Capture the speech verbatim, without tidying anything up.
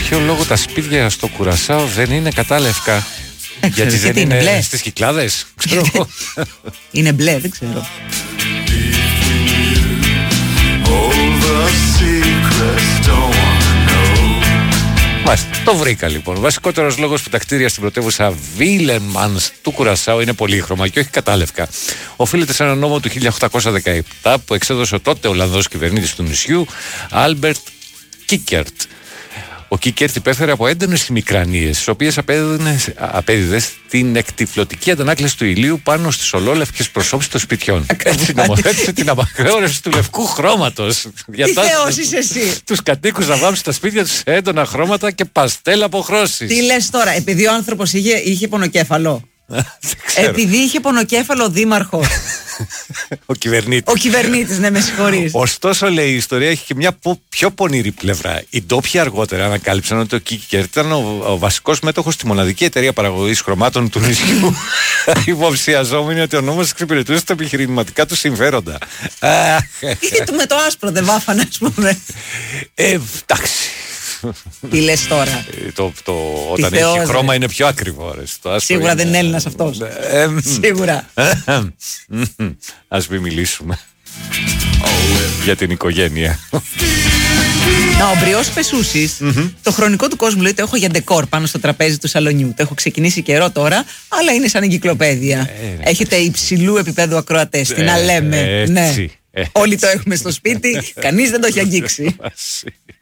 ποιο λόγο τα σπίτια στο Κουρασάο δεν είναι κατάλευκα? Δεν ξέρω, γιατί δεν γιατί είναι, είναι μπλε. στις Κυκλάδες? Ξέρω εγώ. Είναι μπλε, δεν ξέρω. Μάλιστα, το βρήκα λοιπόν. Ο βασικότερος λόγος που τα κτίρια στην πρωτεύουσα Βίλεμανς του Κουρασάου είναι πολύχρωμα και όχι κατάλευκα οφείλεται σε ένα νόμο του χίλια οκτακόσια δεκαεπτά που εξέδωσε ο τότε Ολλανδός κυβερνήτης του νησιού, Άλμπερτ Κίκερτ. Ο Κίκερτ υπέφερε από έντονες ημικρανίες, τις οποίες απέδιδε στην εκτυφλωτική αντανάκλαση του ηλίου πάνω στις ολόλευκες προσώψεις των σπιτιών. Έτσι νομοθέτησε την απαγόρευση του λευκού χρώματος. Τι θεός είσαι εσύ! Τους κατοίκους να βάψουν τα σπίτια τους σε έντονα χρώματα και παστέλ αποχρώσεις. Τι λες τώρα, επειδή ο άνθρωπος είχε, είχε πονοκέφαλο? Επειδή είχε πονοκέφαλο ο δήμαρχος. Ο κυβερνήτης. Ο κυβερνήτης, ναι, με συγχωρείς. Ωστόσο, λέει, η ιστορία έχει και μια πιο πονηρή πλευρά. Οι ντόπιοι αργότερα ανακάλυψαν ότι ο Κίκερτ ήταν ο, ο βασικός μέτοχος στη μοναδική εταιρεία παραγωγής χρωμάτων του νησιού. Υποψιαζόμενοι ότι ο νόμος εξυπηρετούσε τα επιχειρηματικά του συμφέροντα. Τι του με το άσπρο δεν βάφανε, ας πούμε. Ε, εντάξει. Τι λες τώρα? το, το, όταν θεός, έχει χρώμα ρε. είναι πιο ακριβό. Ρε. Το Σίγουρα είναι... δεν είναι Έλληνας αυτός. Ε, Σίγουρα. Ας μην μιλήσουμε για την οικογένεια. Να, ο Μπριός Πεσούσης, mm-hmm. το χρονικό του κόσμου λέει το έχω για ντεκόρ πάνω στο τραπέζι του σαλονιού. Το έχω ξεκινήσει καιρό τώρα, αλλά είναι σαν εγκυκλοπαίδεια. Ε, Έχετε υψηλού επίπεδου ακροατές. Τι να λέμε. Έτσι, ναι. έτσι. Όλοι το έχουμε στο σπίτι, κανείς δεν το έχει αγγίξει.